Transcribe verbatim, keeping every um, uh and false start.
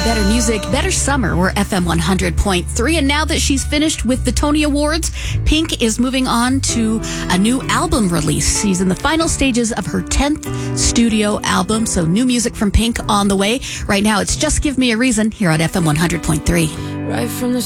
Better music, better summer. We're F M one hundred point three. And now that she's finished with the Tony Awards, Pink is moving on to a new album release. She's in the final stages of her tenth studio album. So new music from Pink on the way. Right now, it's Just Give Me a Reason here on F M one hundred point three. Right from the